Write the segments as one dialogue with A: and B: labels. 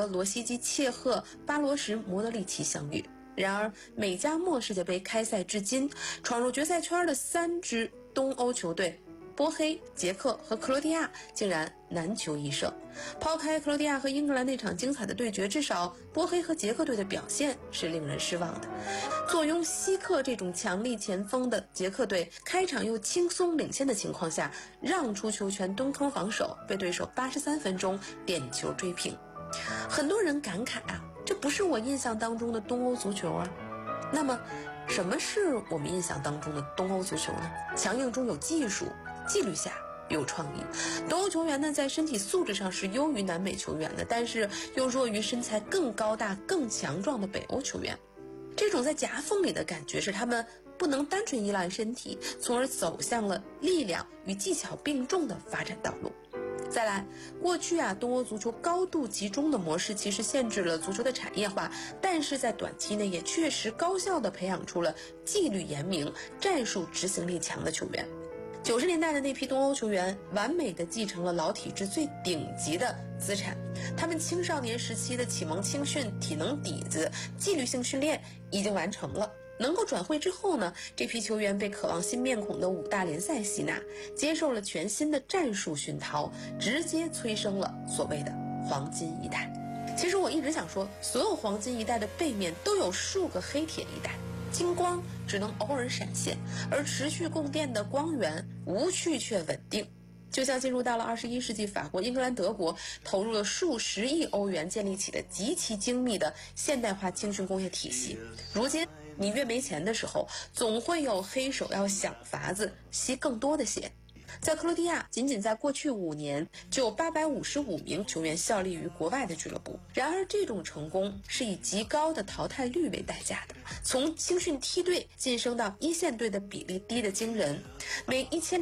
A: 罗西基切赫、巴罗什、莫德里奇相遇。然而，美加墨世界杯开赛至今，闯入决赛圈的3支东欧球队波黑、捷克和克罗地亚竟然难求一胜。抛开克罗地亚和英格兰那场精彩的对决，至少波黑和捷克队的表现是令人失望的。坐拥希克这种强力前锋的捷克队，开场又轻松领先的情况下，让出球权蹲坑防守，被对手83分钟点球追平。很多人感慨啊，这不是我印象当中的东欧足球啊。那么什么是我们印象当中的东欧足球呢？强硬中有技术，纪律下有创意。东欧球员呢，在身体素质上是优于南美球员的，但是又弱于身材更高大、更强壮的北欧球员。这种在夹缝里的感觉是他们不能单纯依赖身体，从而走向了力量与技巧并重的发展道路。再来，过去东欧足球高度集中的模式其实限制了足球的产业化，但是在短期内也确实高效地培养出了纪律严明、战术执行力强的球员。90年代的那批东欧球员完美地继承了老体制最顶级的资产，他们青少年时期的启蒙青训、体能底子、纪律性训练已经完成了。能够转会之后呢，这批球员被渴望新面孔的5大联赛吸纳，接受了全新的战术熏陶，直接催生了所谓的黄金一代。其实我一直想说，所有黄金一代的背面都有数个黑铁一代，金光只能偶尔闪现，而持续供电的光源无趣却稳定。就像进入到了21世纪，法国、英格兰、德国投入了数十亿欧元建立起的极其精密的现代化青训工业体系。如今你越没钱的时候，总会有黑手要想法子吸更多的血。在克罗地亚，仅仅在过去5年就有855名球员效力于国外的俱乐部。然而这种成功是以极高的淘汰率为代价的，从青训梯队晋升到一线队的比例低得惊人，每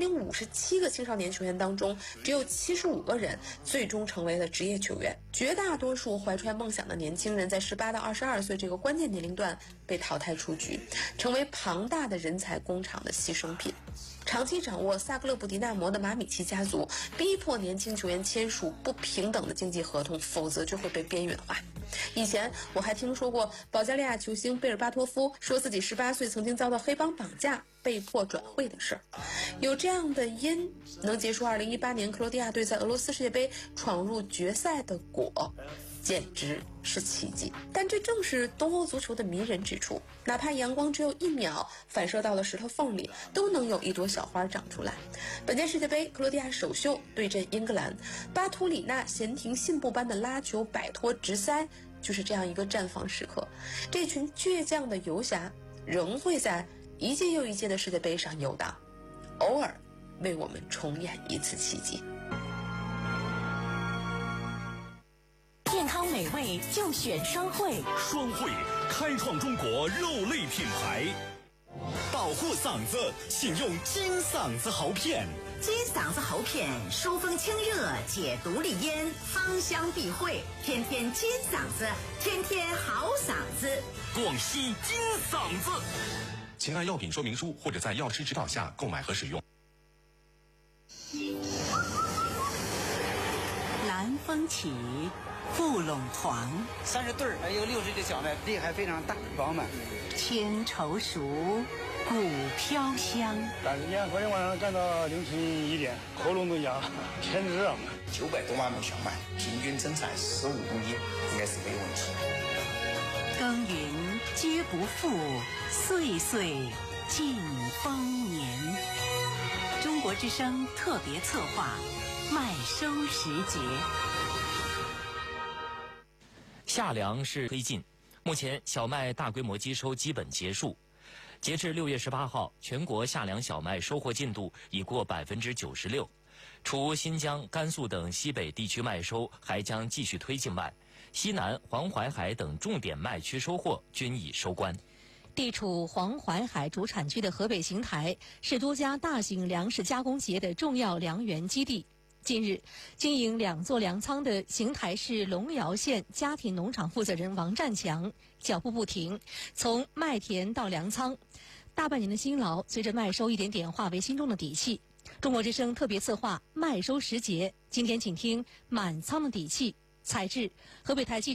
A: 1057个青少年球员当中，只有75个人最终成为了职业球员。绝大多数怀揣梦想的年轻人在18到22岁这个关键年龄段被淘汰出局，成为庞大的人才工厂的牺牲品。长期掌握萨格勒布迪纳摩的马米奇家族逼迫年轻球员签署不平等的经济合同，否则就会被边缘化。以前我还听说过保加利亚球星贝尔巴托夫说自己18岁曾经遭到黑帮绑架，被迫转会的事儿。有这样的因，能结束2018年克罗地亚队在俄罗斯世界杯闯入决赛的果，简直是奇迹。但这正是东欧足球的迷人之处，哪怕阳光只有1秒反射到了石头缝里，都能有一朵小花长出来。本届世界杯，克罗地亚首秀对阵英格兰，巴图里纳闲庭信步般的拉球摆脱直塞，就是这样一个绽放时刻。这群倔强的游侠仍会在一届又一届的世界杯上游荡，偶尔为我们重演一次奇迹。
B: 健康美味就选双汇，
C: 双汇开创中国肉类品牌。保护嗓子，请用金嗓子喉片。
B: 金嗓子喉片疏风清热，解毒利咽，芳香避秽，天天金嗓子，天天好嗓子。
C: 广西金嗓子，请按药品说明书或者在药师指导下购买和使用。
B: 南风起，雾笼团
D: ，30对儿，还有60只小麦，力还非常大，饱满。
B: 天稠熟，骨飘香。
E: 但是昨天晚上干到凌晨1点，喉咙都哑，天热嘛。
F: 900多万亩小麦，平均增产15公斤，应该是没问题。
B: 耕耘皆不负，岁岁尽丰年。中国之声特别策划，麦收时节。
G: 夏粮是推进，目前小麦大规模机收基本结束。截至6月18号，全国夏粮小麦收获进度已过96%。除新疆、甘肃等西北地区麦收还将继续推进外，西南、黄淮海等重点麦区收获均已收官。
H: 地处黄淮海主产区的河北邢台是多家大型粮食加工企业的重要粮源基地。近日，经营2座粮仓的邢台市龙窑县家庭农场负责人王占强脚步不停，从麦田到粮仓，大半年的辛劳随着麦收一点点化为心中的底气。中国之声特别策划麦收时节，今天请听满仓的底气。采制河北台记者